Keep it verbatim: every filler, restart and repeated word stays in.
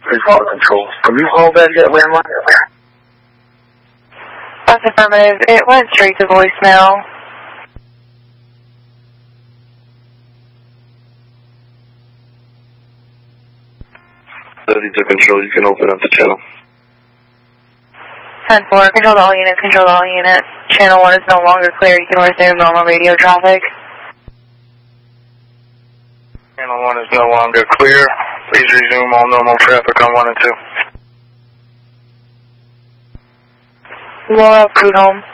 Result control. Can you hold that yet, landline? That's affirmative. It went straight to voicemail. thirty-two control, you can open up the channel. ten four, control to all units, control to all units. Channel one is no longer clear. You can resume normal radio traffic. Channel one is no longer clear. Please resume all normal traffic on one and two. Laura Prudhomme.